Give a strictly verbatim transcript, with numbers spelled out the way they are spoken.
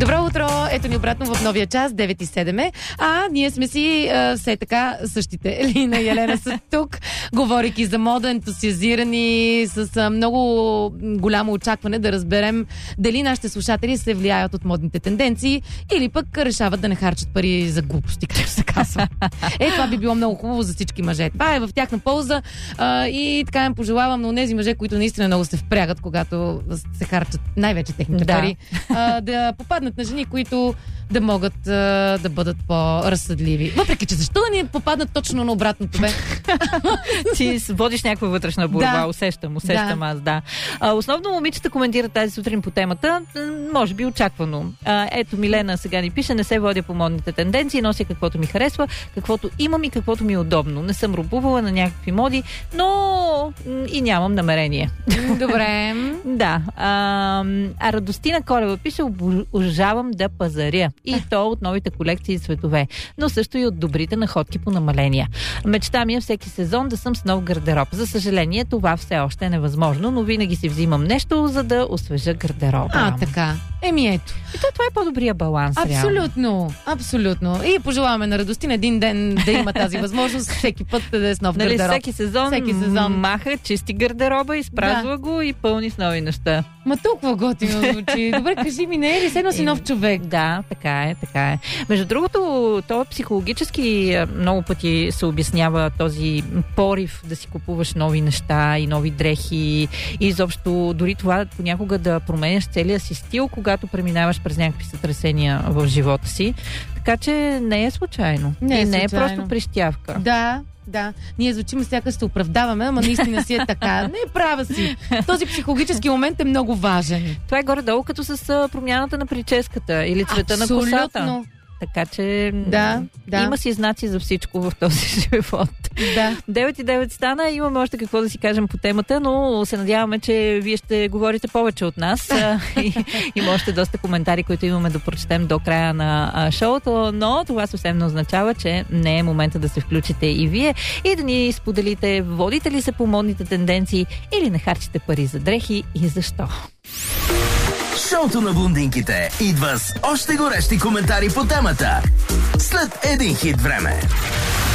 Добро утро! Ето ни обратно в новия час, девет и седем е. А ние сме си а, все така същите. Елина и Елена са тук, говорейки за мода, ентусиазирани, с а, много голямо очакване да разберем дали нашите слушатели се влияят от модните тенденции или пък решават да не харчат пари за глупости, както се казва. Е, това би било много хубаво за всички мъже. Това е в тяхна полза а, и така им пожелавам на онези мъже, които наистина много се впрягат, когато се харчат най-вече техните да. пари, а, да попаднат на жени, които да могат а, да бъдат по-разсъдливи. Въпреки, че защо да ни попаднат точно на обратното, бе? Ти водиш някаква вътрешна борба, да. усещам, усещам да. аз, да. А, основно момичета коментират тази сутрин по темата, може би очаквано. А, ето Милена сега ни пише, не се водя по модните тенденции, нося каквото ми харесва, каквото имам и каквото ми е удобно. Не съм рубувала на някакви моди, но и нямам намерение. Добре. Да. А, а Радостина Колева пише, обожавам да пазаря. И то от новите колекции и цветове. Но също и от добрите находки по намаления. Мечта ми е всеки сезон да съм с нов гардероб. За съжаление, това все още е невъзможно, но винаги си взимам нещо, за да освежа гардероба. А, така. Еми ето. И то, това е по-добрия баланс. Абсолютно. Реално. Абсолютно. И пожелаваме на Радостина един ден да има тази възможност, всеки път да е с нов нали, гардероб. всеки сезон, всеки сезон маха, чисти гардероба, изпразва да. го и пълни с нови неща. Ма толкова готино звучи. Добре, кажи ми, не е ли се носи нов човек? Да, така е, така е. Между другото, то психологически много пъти се обяснява този порив да си купуваш нови неща и нови дрехи и изобщо дори това понякога да променяш целия си стил, когато преминаваш през някакви сътресения в живота си. Така че не е случайно. Не е и не случайно. е просто прищявка. Да. Да, ние звучим сякаш се оправдаваме, ама наистина си е така. Не е права си. Този психологически момент е много важен. Това е горе-долу като с промяната на прическата или цвета Абсолютно. на косата. Така че да, да. има си знаци за всичко в този живот. Да. девет и девет стана, имаме още какво да си кажем по темата, но се надяваме, че вие ще говорите повече от нас. и, има още доста коментари, които имаме да прочетем до края на а, шоуто, но това съвсем не означава, че не е момента да се включите и вие и да ни споделите, водите ли се по модните тенденции или не харчите пари за дрехи и защо. Шоуто на блондинките идва с още горещи коментари по темата след един хит време.